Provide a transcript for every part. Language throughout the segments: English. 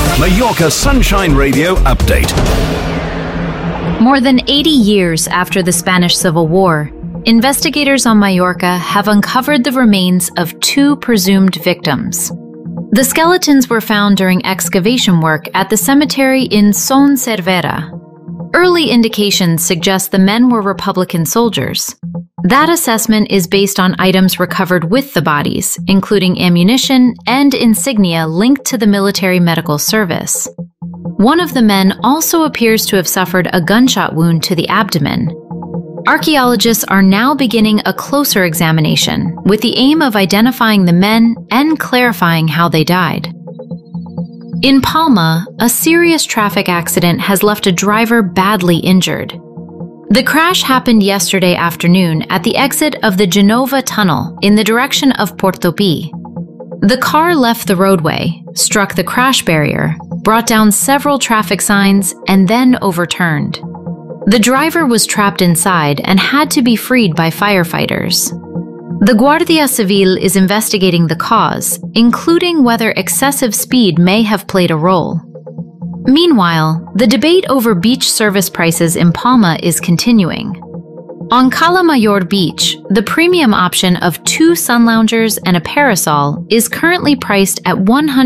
Mallorca Sunshine Radio Update. More than 80 years after the Spanish Civil War, investigators on Mallorca have uncovered the remains of 2 presumed victims. The skeletons were found during excavation work at the cemetery in Son Servera. Early indications suggest the men were Republican soldiers. That assessment is based on items recovered with the bodies, including ammunition and insignia linked to the military medical service. One of the men also appears to have suffered a gunshot wound to the abdomen. Archaeologists are now beginning a closer examination with the aim of identifying the men and clarifying how they died. In Palma, a serious traffic accident has left a driver badly injured. The crash happened yesterday afternoon at the exit of the Genova Tunnel in the direction of Portopí. The car left the roadway, struck the crash barrier, brought down several traffic signs, and then overturned. The driver was trapped inside and had to be freed by firefighters. The Guardia Civil is investigating the cause, including whether excessive speed may have played a role. Meanwhile, the debate over beach service prices in Palma is continuing. On Cala Mayor Beach, the premium option of 2 sun loungers and a parasol is currently priced at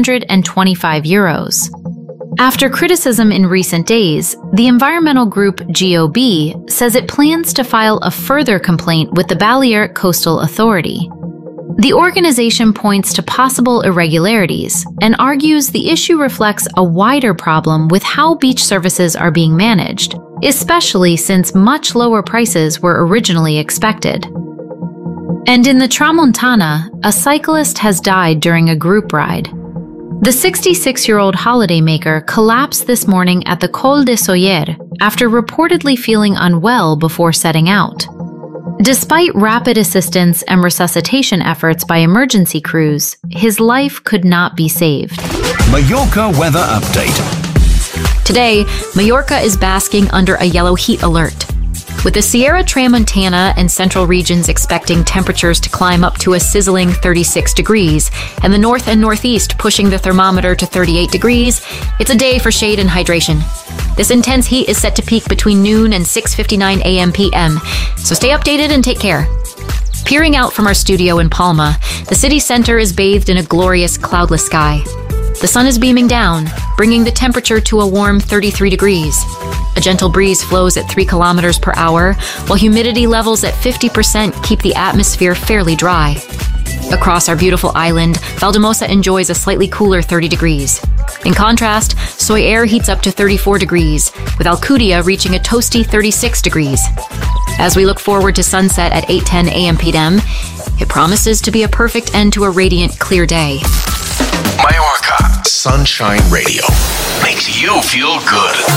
€125. After criticism in recent days, the environmental group GOB says it plans to file a further complaint with the Balearic Coastal Authority. The organization points to possible irregularities and argues the issue reflects a wider problem with how beach services are being managed, especially since much lower prices were originally expected. And in the Tramontana, a cyclist has died during a group ride. The 66-year-old holidaymaker collapsed this morning at the Col de Soller after reportedly feeling unwell before setting out. Despite rapid assistance and resuscitation efforts by emergency crews, his life could not be saved. Mallorca Weather Update. Today, Mallorca is basking under a yellow heat alert. With the Sierra Tramontana and central regions expecting temperatures to climb up to a sizzling 36 degrees, and the north and northeast pushing the thermometer to 38 degrees, it's a day for shade and hydration. This intense heat is set to peak between noon and 6:59 a.m. p.m., so stay updated and take care. Peering out from our studio in Palma, the city center is bathed in a glorious cloudless sky. The sun is beaming down, bringing the temperature to a warm 33 degrees. A gentle breeze flows at 3 kilometers per hour, while humidity levels at 50% keep the atmosphere fairly dry. Across our beautiful island, Valdemosa enjoys a slightly cooler 30 degrees. In contrast, Soller heats up to 34 degrees, with Alcudia reaching a toasty 36 degrees. As we look forward to sunset at 8:10 a.m. p.m., it promises to be a perfect end to a radiant, clear day. Mallorca Sunshine Radio makes you feel good.